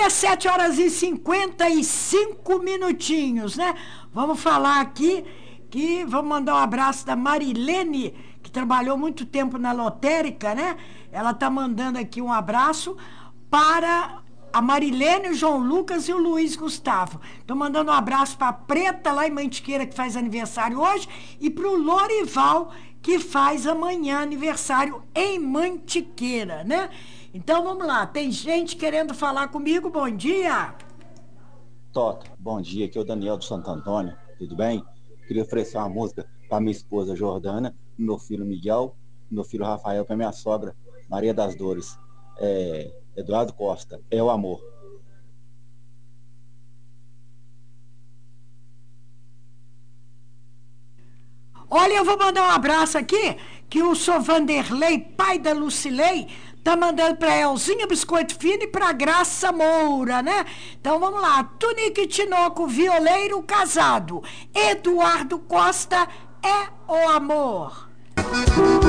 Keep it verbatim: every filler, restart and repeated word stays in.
dezessete horas e cinquenta e cinco minutinhos, né? Vamos falar aqui que vamos mandar um abraço da Marilene, que trabalhou muito tempo na lotérica, né? Ela tá mandando aqui um abraço para a Marilene, o João Lucas e o Luiz Gustavo. Tô mandando um abraço para a Preta, lá em Mantiqueira, que faz aniversário hoje, e para o Lorival, que faz amanhã aniversário em Mantiqueira, né? Então vamos lá, tem gente querendo falar comigo, bom dia. Toto, bom dia, aqui é o Daniel do Santo Antônio, tudo bem? Queria oferecer uma música para minha esposa Jordana, meu filho Miguel, meu filho Rafael, para minha sogra Maria das Dores, é, Eduardo Costa, É o Amor. Olha, eu vou mandar um abraço aqui, que o senhor Vanderlei, pai da Lucilei, tá mandando pra Elzinha Biscoito Fino e pra Graça Moura, né? Então vamos lá, Tunique Tinoco, violeiro casado, Eduardo Costa, É o Amor.